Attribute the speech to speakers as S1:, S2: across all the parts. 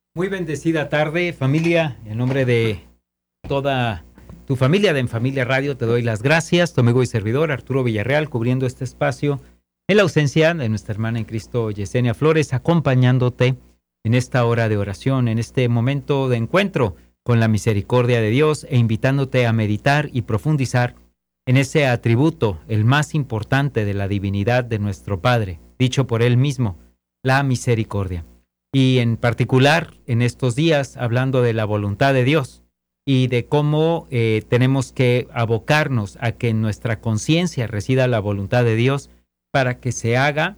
S1: Muy bendecida tarde, familia. En nombre de toda tu familia de En Familia Radio, te doy las gracias. Tu amigo y servidor, Arturo Villarreal, cubriendo este espacio en la ausencia de nuestra hermana en Cristo, Yesenia Flores, acompañándote en esta hora de oración, en este momento de encuentro con la misericordia de Dios e invitándote a meditar y profundizar en ese atributo, el más importante de la divinidad de nuestro Padre, dicho por Él mismo, la misericordia. Y en particular en estos días hablando de la voluntad de Dios y de cómo tenemos que abocarnos a que en nuestra conciencia resida la voluntad de Dios para que se haga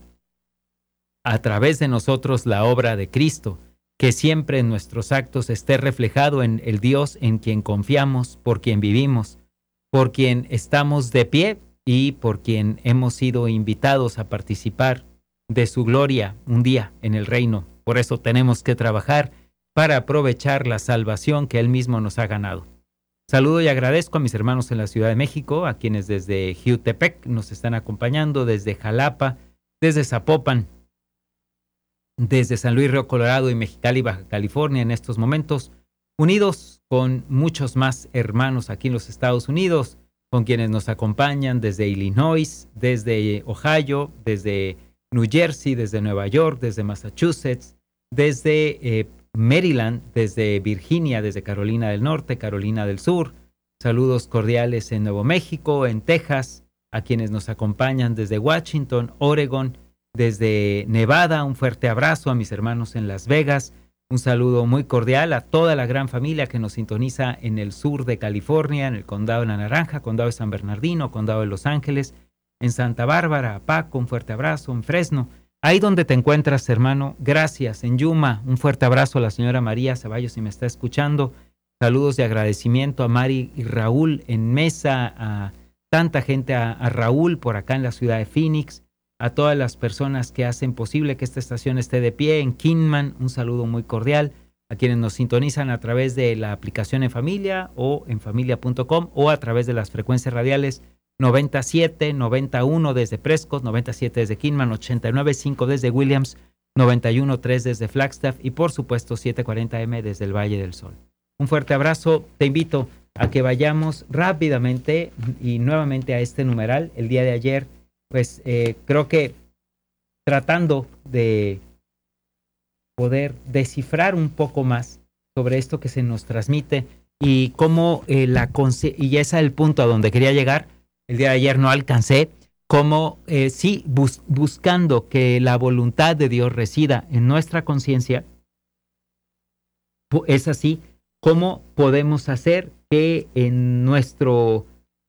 S1: a través de nosotros la obra de Cristo, que siempre en nuestros actos esté reflejado en el Dios en quien confiamos, por quien vivimos, por quien estamos de pie y por quien hemos sido invitados a participar de su gloria un día en el reino. Por eso tenemos que trabajar para aprovechar la salvación que Él mismo nos ha ganado. Saludo y agradezco a mis hermanos en la Ciudad de México, a quienes desde Jiutepec nos están acompañando, desde Jalapa, desde Zapopan, desde San Luis Río Colorado y Mexicali, Baja California en estos momentos, unidos con muchos más hermanos aquí en los Estados Unidos, con quienes nos acompañan desde Illinois, desde Ohio, desde New Jersey, desde Nueva York, desde Massachusetts, desde Maryland, desde Virginia, desde Carolina del Norte, Carolina del Sur. Saludos cordiales en Nuevo México, en Texas, a quienes nos acompañan desde Washington, Oregon, desde Nevada. Un fuerte abrazo a mis hermanos en Las Vegas. Un saludo muy cordial a toda la gran familia que nos sintoniza en el sur de California, en el Condado de La Naranja, Condado de San Bernardino, Condado de Los Ángeles, en Santa Bárbara, a Paco, un fuerte abrazo, en Fresno, ahí donde te encuentras, hermano, gracias, en Yuma, un fuerte abrazo a la señora María Ceballos si me está escuchando, saludos de agradecimiento a Mari y Raúl en Mesa, a tanta gente, a Raúl por acá en la ciudad de Phoenix, a todas las personas que hacen posible que esta estación esté de pie, en Kingman, un saludo muy cordial, a quienes nos sintonizan a través de la aplicación En Familia o enfamilia.com o a través de las frecuencias radiales 97, 91 desde Prescott, 97 desde Kingman, 89.5 desde Williams, 91.3 desde Flagstaff y por supuesto 740M desde el Valle del Sol. Un fuerte abrazo, te invito a que vayamos rápidamente y nuevamente a este numeral. El día de ayer, pues creo que tratando de poder descifrar un poco más sobre esto que se nos transmite y cómo y ese es el punto a donde quería llegar. El día de ayer no alcancé, como buscando que la voluntad de Dios resida en nuestra conciencia. Es así como podemos hacer que en nuestro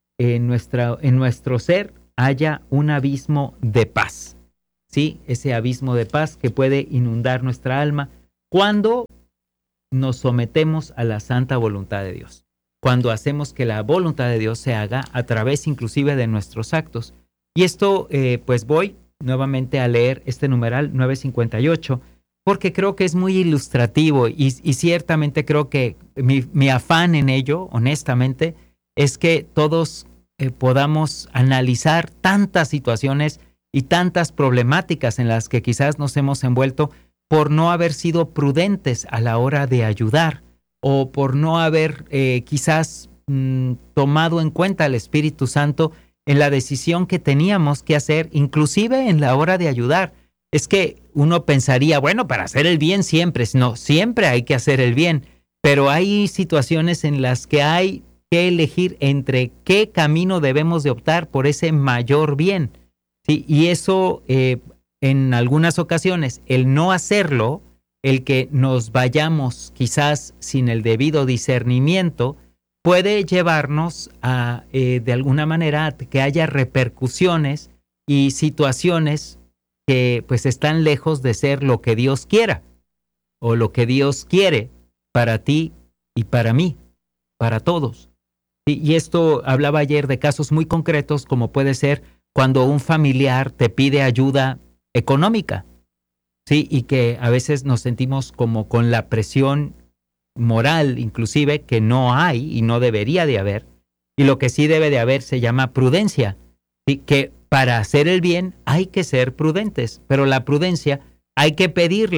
S1: ser haya un abismo de paz. Sí, ese abismo de paz que puede inundar nuestra alma cuando nos sometemos a la santa voluntad de Dios. Cuando hacemos que la voluntad de Dios se haga a través inclusive de nuestros actos. Y esto, pues voy nuevamente a leer este numeral 958, porque creo que es muy ilustrativo y ciertamente creo que mi afán en ello, honestamente, es que todos podamos analizar tantas situaciones y tantas problemáticas en las que quizás nos hemos envuelto por no haber sido prudentes a la hora de ayudar, o por no haber quizás tomado en cuenta al Espíritu Santo en la decisión que teníamos que hacer, inclusive en la hora de ayudar. Es que uno pensaría, bueno, para hacer el bien siempre hay que hacer el bien, pero hay situaciones en las que hay que elegir entre qué camino debemos de optar por ese mayor bien. ¿Sí? Y eso, en algunas ocasiones, el no hacerlo, el que nos vayamos quizás sin el debido discernimiento, puede llevarnos a, de alguna manera, que haya repercusiones y situaciones que pues están lejos de ser lo que Dios quiera o lo que Dios quiere para ti y para mí, para todos. Y esto hablaba ayer de casos muy concretos, como puede ser cuando un familiar te pide ayuda económica. Sí, y que a veces nos sentimos como con la presión moral, inclusive, que no hay y no debería de haber. Y lo que sí debe de haber se llama prudencia. ¿Sí? Que para hacer el bien hay que ser prudentes, pero la prudencia hay que pedirla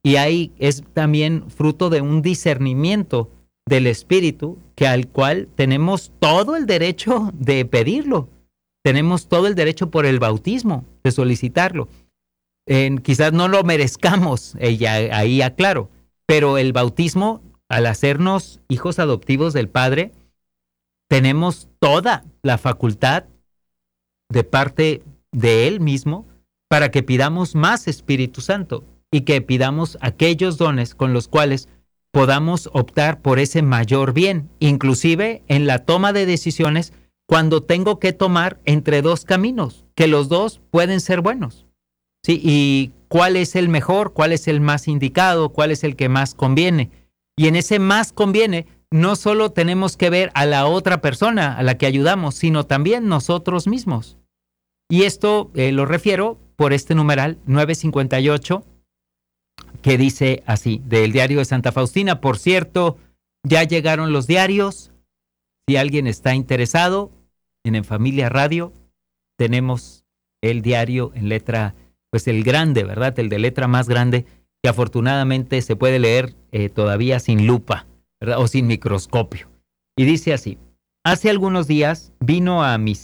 S1: y ahí es también fruto de un discernimiento del Espíritu, que al cual tenemos todo el derecho de pedirlo. Tenemos todo el derecho por el bautismo de solicitarlo. Quizás no lo merezcamos, ahí aclaro, pero el bautismo, al hacernos hijos adoptivos del Padre, tenemos toda la facultad de parte de Él mismo para que pidamos más Espíritu Santo y que pidamos aquellos dones con los cuales podamos optar por ese mayor bien, inclusive en la toma de decisiones cuando tengo que tomar entre dos caminos, que los dos pueden ser buenos. ¿Sí? Y cuál es el mejor, cuál es el más indicado, cuál es el que más conviene. Y en ese más conviene, no solo tenemos que ver a la otra persona a la que ayudamos, sino también nosotros mismos. Y esto lo refiero por este numeral 958, que dice así, del diario de Santa Faustina. Por cierto, ya llegaron los diarios. Si alguien está interesado, en Familia Radio tenemos el diario en letra, pues el grande, ¿verdad? El de letra más grande, que afortunadamente se puede leer todavía sin lupa, ¿verdad? O sin microscopio. Y dice así: hace algunos días vino a mí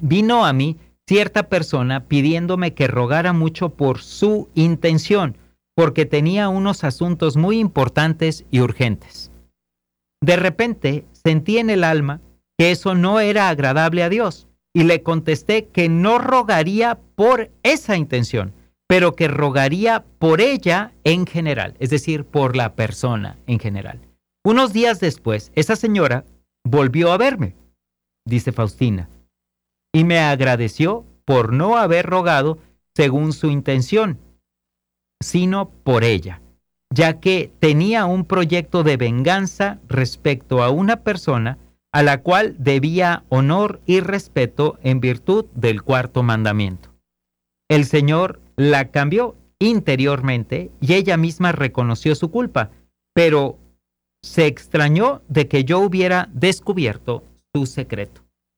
S1: cierta persona pidiéndome que rogara mucho por su intención, porque tenía unos asuntos muy importantes y urgentes. De repente sentí en el alma que eso no era agradable a Dios, y le contesté que no rogaría por esa intención, pero que rogaría por ella en general, es decir, por la persona en general. Unos días después, esa señora volvió a verme, dice Faustina, y me agradeció por no haber rogado según su intención, sino por ella, ya que tenía un proyecto de venganza respecto a una persona a la cual debía honor y respeto en virtud del cuarto mandamiento. El Señor la cambió interiormente y ella misma reconoció su culpa, pero se extrañó de que yo hubiera descubierto su secreto.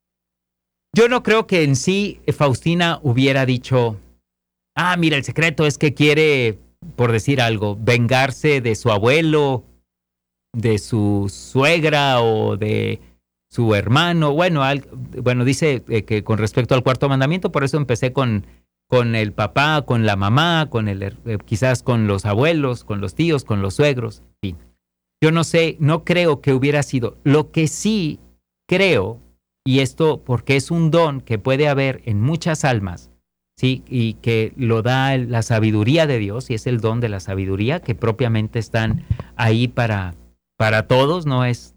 S1: Yo no creo que en sí Faustina hubiera dicho, mira, el secreto es que quiere, por decir algo, vengarse de su abuelo, de su suegra o de su hermano. Bueno, dice que con respecto al cuarto mandamiento, por eso empecé con el papá, con la mamá, quizás con los abuelos, con los tíos, con los suegros, en fin. Yo no sé, no creo que hubiera sido. Lo que sí creo, y esto porque es un don que puede haber en muchas almas, ¿sí? Y que lo da la sabiduría de Dios, y es el don de la sabiduría, que propiamente están ahí para todos, no es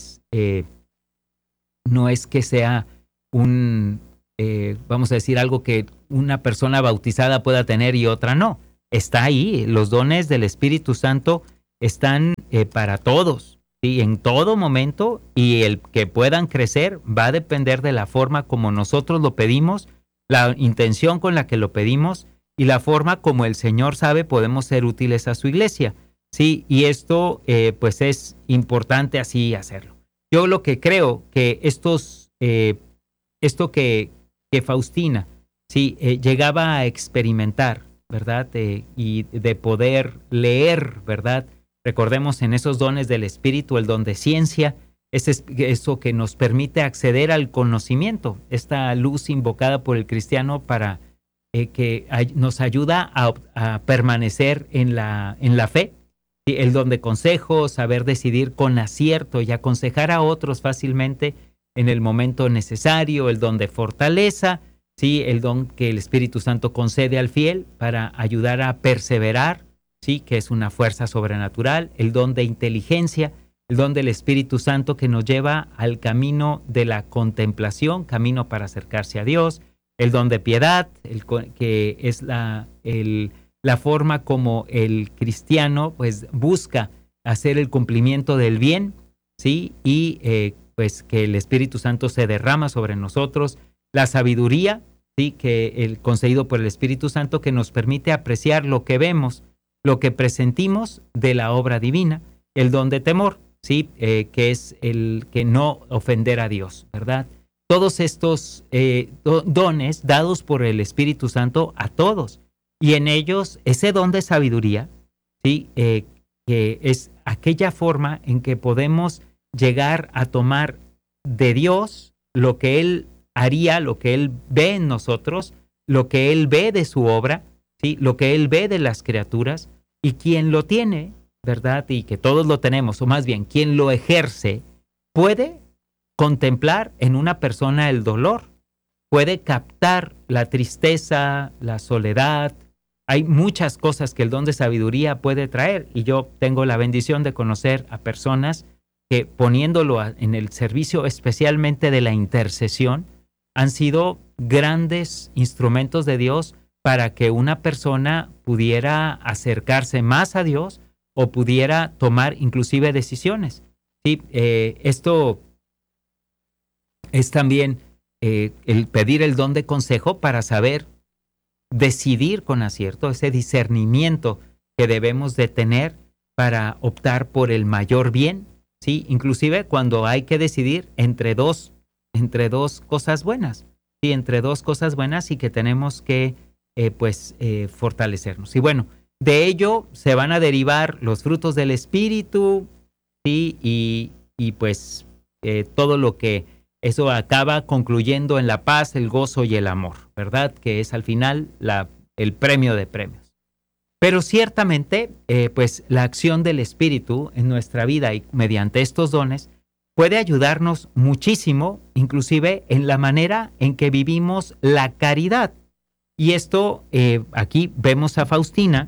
S1: que sea vamos a decir, algo que una persona bautizada pueda tener y otra no. Está ahí, los dones del Espíritu Santo están para todos, ¿sí? En todo momento, y el que puedan crecer va a depender de la forma como nosotros lo pedimos, la intención con la que lo pedimos y la forma como el Señor sabe podemos ser útiles a su iglesia, ¿sí? Y esto pues es importante así hacerlo. Yo lo que creo que esto que Faustina, ¿sí? Llegaba a experimentar, ¿verdad? Y de poder leer, ¿verdad? Recordemos en esos dones del Espíritu, el don de ciencia, eso que nos permite acceder al conocimiento, esta luz invocada por el cristiano para que nos ayuda a permanecer en la fe, ¿sí? El don de consejo, saber decidir con acierto y aconsejar a otros fácilmente en el momento necesario, el don de fortaleza, ¿sí? El don que el Espíritu Santo concede al fiel para ayudar a perseverar, ¿sí? Que es una fuerza sobrenatural, el don de inteligencia, el don del Espíritu Santo que nos lleva al camino de la contemplación, camino para acercarse a Dios, el don de piedad, que es la forma como el cristiano pues busca hacer el cumplimiento del bien, ¿sí? Y pues que el Espíritu Santo se derrama sobre nosotros, la sabiduría, ¿sí? Que el concedido por el Espíritu Santo que nos permite apreciar lo que vemos, lo que presentimos de la obra divina, el don de temor, ¿sí? Que es el que no ofender a Dios, ¿verdad? Todos estos dones dados por el Espíritu Santo a todos, y en ellos ese don de sabiduría ¿sí? Que es aquella forma en que podemos llegar a tomar de Dios lo que Él haría, lo que Él ve en nosotros, lo que Él ve de su obra, ¿sí? Lo que Él ve de las criaturas, y quien lo tiene, ¿verdad? Y que todos lo tenemos, o más bien, quien lo ejerce, puede contemplar en una persona el dolor, puede captar la tristeza, la soledad. Hay muchas cosas que el don de sabiduría puede traer, y yo tengo la bendición de conocer a personas que, poniéndolo en el servicio especialmente de la intercesión, han sido grandes instrumentos de Dios para que una persona pudiera acercarse más a Dios o pudiera tomar inclusive decisiones. Sí, esto es también el pedir el don de consejo para saber decidir con acierto, ese discernimiento que debemos de tener para optar por el mayor bien, ¿sí? Inclusive cuando hay que decidir entre dos cosas buenas, ¿sí? Entre dos cosas buenas y que tenemos que fortalecernos. Y bueno, de ello se van a derivar los frutos del Espíritu, ¿sí? Y pues todo lo que eso acaba concluyendo en la paz, el gozo y el amor, ¿verdad? Que es al final el premio de premios. Pero ciertamente, pues la acción del Espíritu en nuestra vida y mediante estos dones puede ayudarnos muchísimo, inclusive en la manera en que vivimos la caridad. Y esto, aquí vemos a Faustina,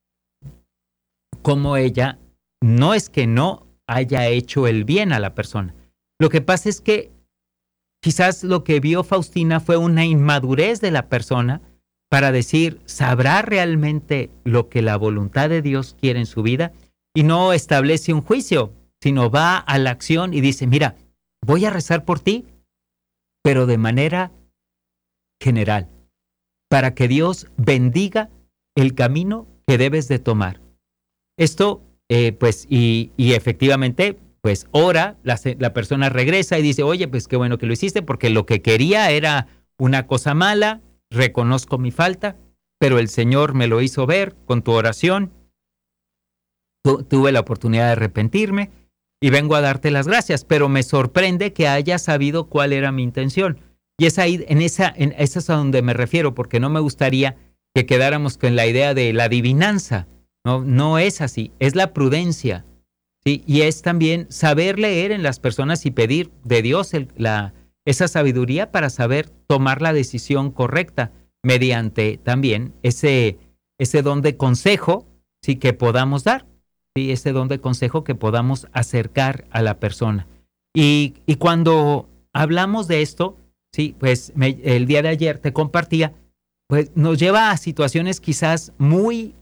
S1: como ella no es que no haya hecho el bien a la persona. Lo que pasa es que quizás lo que vio Faustina fue una inmadurez de la persona para decir, ¿sabrá realmente lo que la voluntad de Dios quiere en su vida? Y no establece un juicio, sino va a la acción y dice, mira, voy a rezar por ti, pero de manera general, para que Dios bendiga el camino que debes de tomar. Esto, y efectivamente, pues ora, la persona regresa y dice, oye, pues qué bueno que lo hiciste, porque lo que quería era una cosa mala, reconozco mi falta, pero el Señor me lo hizo ver con tu oración, tuve la oportunidad de arrepentirme y vengo a darte las gracias, pero me sorprende que haya sabido cuál era mi intención. Y es ahí, esa es a donde me refiero, porque no me gustaría que quedáramos con la idea de la adivinanza. No es así, es la prudencia, ¿sí? Y es también saber leer en las personas y pedir de Dios esa sabiduría para saber tomar la decisión correcta mediante también ese don de consejo, ¿sí? Que podamos dar, ¿sí? Ese don de consejo que podamos acercar a la persona. Y cuando hablamos de esto, sí, pues el día de ayer te compartía, pues nos lleva a situaciones quizás muy,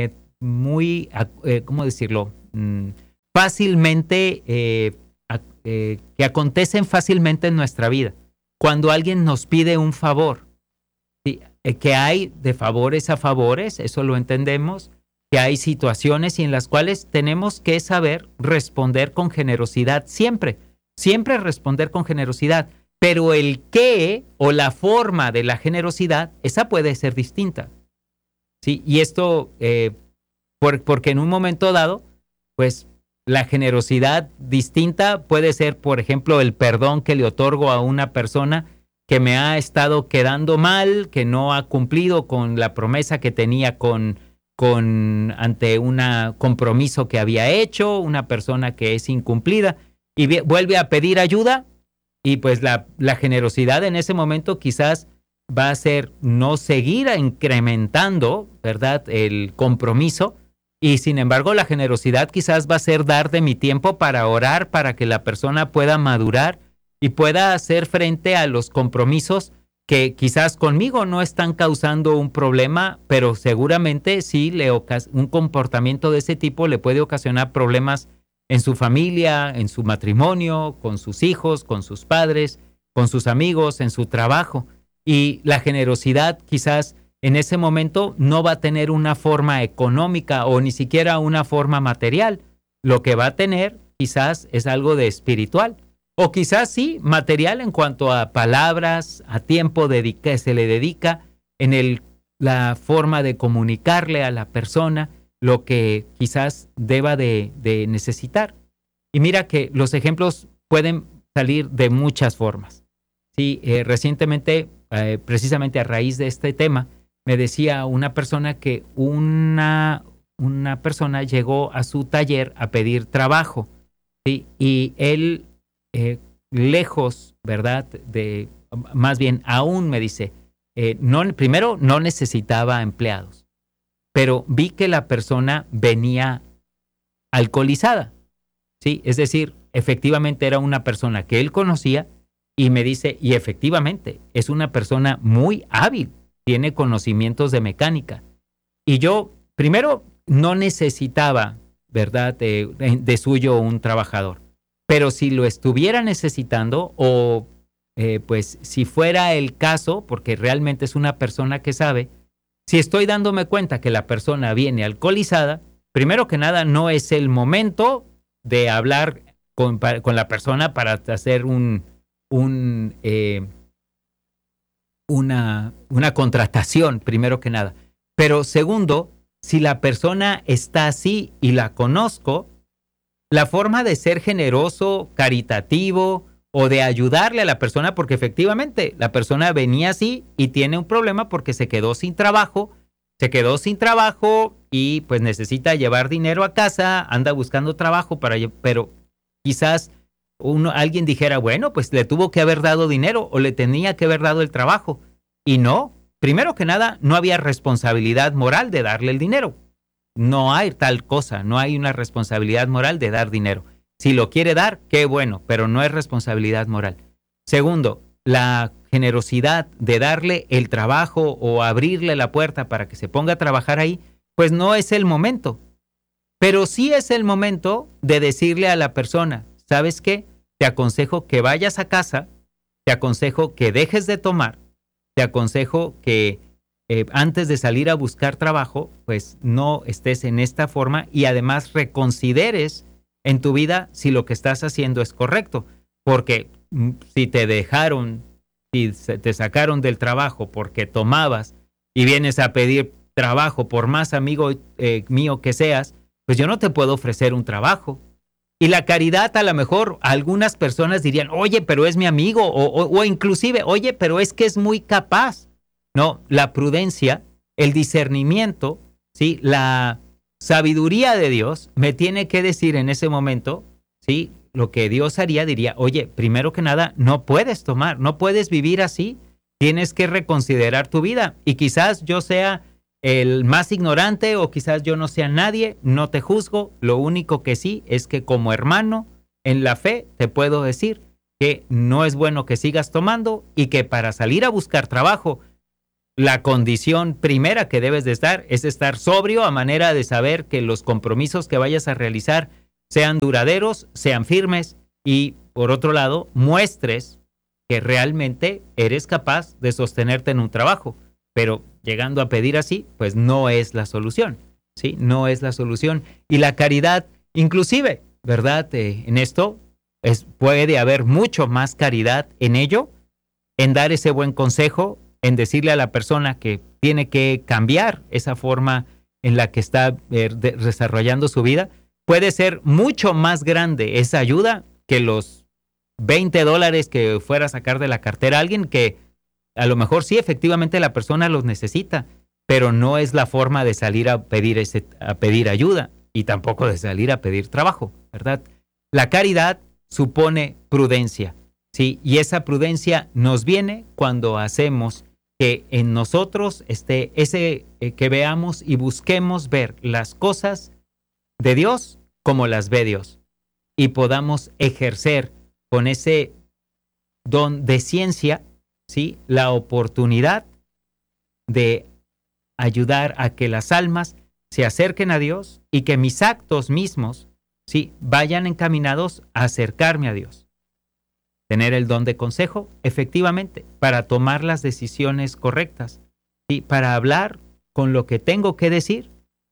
S1: ¿cómo decirlo? Fácilmente, que acontecen fácilmente en nuestra vida. Cuando alguien nos pide un favor, ¿sí? Que hay de favores a favores, eso lo entendemos, que hay situaciones en las cuales tenemos que saber responder con generosidad, siempre responder con generosidad. Pero el qué o la forma de la generosidad, esa puede ser distinta, ¿sí? Y esto, porque en un momento dado, pues la generosidad distinta puede ser, por ejemplo, el perdón que le otorgo a una persona que me ha estado quedando mal, que no ha cumplido con la promesa que tenía ante un compromiso que había hecho, una persona que es incumplida y vuelve a pedir ayuda. Y pues la generosidad en ese momento quizás va a ser no seguir incrementando, ¿verdad?, el compromiso, y sin embargo la generosidad quizás va a ser dar de mi tiempo para orar, para que la persona pueda madurar y pueda hacer frente a los compromisos que quizás conmigo no están causando un problema, pero seguramente sí un comportamiento de ese tipo le puede ocasionar problemas en su familia, en su matrimonio, con sus hijos, con sus padres, con sus amigos, en su trabajo. Y la generosidad quizás en ese momento no va a tener una forma económica o ni siquiera una forma material. Lo que va a tener quizás es algo de espiritual. O quizás sí, material en cuanto a palabras, a tiempo que se le dedica, en la forma de comunicarle a la persona. lo que quizás deba de necesitar. Y mira que los ejemplos pueden salir de muchas formas. Sí, recientemente, precisamente a raíz de este tema, me decía una persona que una persona llegó a su taller a pedir trabajo, ¿sí? Y él, lejos, ¿verdad? Más bien, aún me dice, primero no necesitaba empleados, pero vi que la persona venía alcoholizada, ¿sí? Es decir, efectivamente era una persona que él conocía y me dice, y efectivamente, es una persona muy hábil, tiene conocimientos de mecánica. Y yo, primero, no necesitaba, ¿verdad?, de suyo un trabajador. Pero si lo estuviera necesitando o pues si fuera el caso, porque realmente es una persona que sabe, si estoy dándome cuenta que la persona viene alcoholizada, primero que nada no es el momento de hablar con la persona para hacer una contratación, primero que nada. Pero segundo, si la persona está así y la conozco, la forma de ser generoso, caritativo o de ayudarle a la persona, porque efectivamente la persona venía así y tiene un problema porque se quedó sin trabajo y pues necesita llevar dinero a casa, anda buscando trabajo pero quizás alguien dijera, bueno, pues le tuvo que haber dado dinero o le tenía que haber dado el trabajo. Y no, primero que nada, no había responsabilidad moral de darle el dinero. No hay tal cosa, no hay una responsabilidad moral de dar dinero. Si lo quiere dar, qué bueno, pero no es responsabilidad moral. Segundo, la generosidad de darle el trabajo o abrirle la puerta para que se ponga a trabajar ahí, pues no es el momento. Pero sí es el momento de decirle a la persona, ¿sabes qué? Te aconsejo que vayas a casa, te aconsejo que dejes de tomar, te aconsejo que antes de salir a buscar trabajo, pues no estés en esta forma y además reconsideres en tu vida si lo que estás haciendo es correcto. Porque si te dejaron, si te sacaron del trabajo porque tomabas y vienes a pedir trabajo, por más amigo mío que seas, pues yo no te puedo ofrecer un trabajo. Y la caridad, a lo mejor algunas personas dirían, oye, pero es mi amigo, o inclusive, oye, pero es que es muy capaz. No, la prudencia, el discernimiento, ¿sí? La sabiduría de Dios me tiene que decir en ese momento, ¿sí? Lo que Dios haría, diría, oye, primero que nada, no puedes tomar, no puedes vivir así, tienes que reconsiderar tu vida. Y quizás yo sea el más ignorante o quizás yo no sea nadie, no te juzgo, lo único que sí es que como hermano en la fe te puedo decir que no es bueno que sigas tomando y que para salir a buscar trabajo, la condición primera que debes de estar es estar sobrio a manera de saber que los compromisos que vayas a realizar sean duraderos, sean firmes y, por otro lado, muestres que realmente eres capaz de sostenerte en un trabajo. Pero llegando a pedir así, pues no es la solución, ¿sí? No es la solución. Y la caridad, inclusive, ¿verdad? En esto puede haber mucho más caridad en ello, en dar ese buen consejo, en decirle a la persona que tiene que cambiar esa forma en la que está desarrollando su vida. Puede ser mucho más grande esa ayuda que los $20 que fuera a sacar de la cartera a alguien que a lo mejor sí, efectivamente la persona los necesita, pero no es la forma de salir a pedir ayuda y tampoco de salir a pedir trabajo, ¿verdad? La caridad supone prudencia, ¿sí? Y esa prudencia nos viene cuando hacemos que en nosotros esté que veamos y busquemos ver las cosas de Dios como las ve Dios y podamos ejercer con ese don de ciencia, ¿sí? La oportunidad de ayudar a que las almas se acerquen a Dios y que mis actos mismos, ¿sí? Vayan encaminados a acercarme a Dios. Tener el don de consejo, efectivamente, para tomar las decisiones correctas, ¿sí? Para hablar con lo que tengo que decir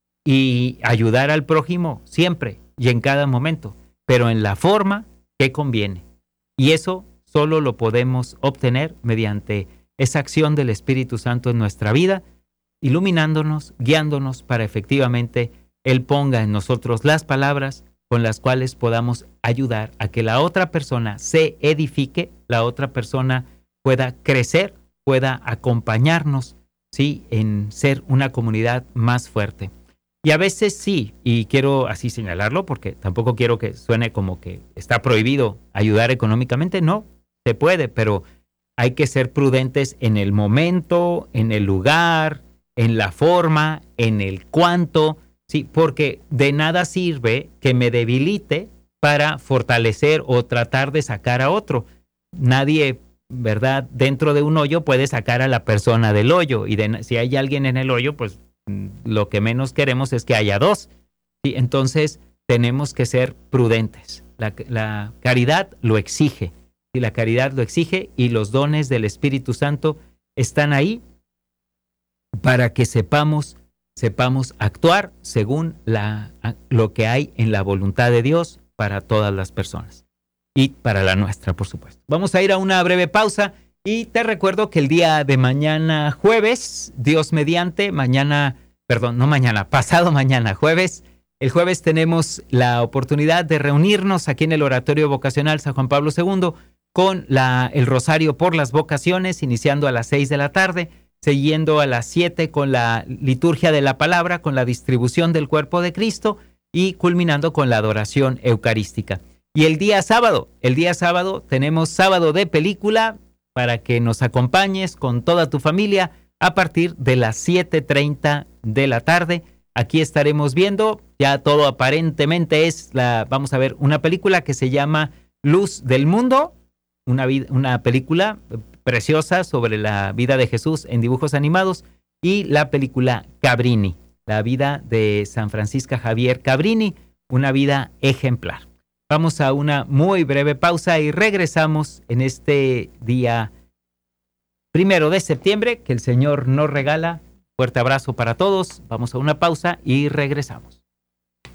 S1: y ayudar al prójimo siempre y en cada momento, pero en la forma que conviene. Y eso solo lo podemos obtener mediante esa acción del Espíritu Santo en nuestra vida, iluminándonos, guiándonos para efectivamente Él ponga en nosotros las palabras con las cuales podamos ayudar a que la otra persona se edifique, la otra persona pueda crecer, pueda acompañarnos, ¿sí?, en ser una comunidad más fuerte. Y a veces sí, y quiero así señalarlo porque tampoco quiero que suene como que está prohibido ayudar económicamente. No, se puede, pero hay que ser prudentes en el momento, en el lugar, en la forma, en el cuánto, sí, porque de nada sirve que me debilite para fortalecer o tratar de sacar a otro. Nadie, ¿verdad?, dentro de un hoyo puede sacar a la persona del hoyo, y si hay alguien en el hoyo, pues lo que menos queremos es que haya dos, ¿sí? Entonces tenemos que ser prudentes. La caridad lo exige, y la caridad lo exige, y los dones del Espíritu Santo están ahí para que sepamos actuar según lo que hay en la voluntad de Dios para todas las personas y para la nuestra, por supuesto. Vamos a ir a una breve pausa y te recuerdo que el día de mañana jueves, Dios mediante, pasado mañana jueves, el jueves tenemos la oportunidad de reunirnos aquí en el Oratorio Vocacional San Juan Pablo II con el Rosario por las Vocaciones, iniciando a las 6 de la tarde, siguiendo a las 7 con la liturgia de la palabra, con la distribución del cuerpo de Cristo y culminando con la adoración eucarística. Y el día sábado tenemos sábado de película para que nos acompañes con toda tu familia a partir de las 7:30 de la tarde. Aquí estaremos viendo, ya todo aparentemente vamos a ver una película que se llama Luz del Mundo, una película preciosa sobre la vida de Jesús en dibujos animados, y la película Cabrini, la vida de San Francisco Javier Cabrini, una vida ejemplar. Vamos a una muy breve pausa y regresamos en este día 1 de septiembre que el Señor nos regala. Fuerte abrazo para todos. Vamos a una pausa y regresamos.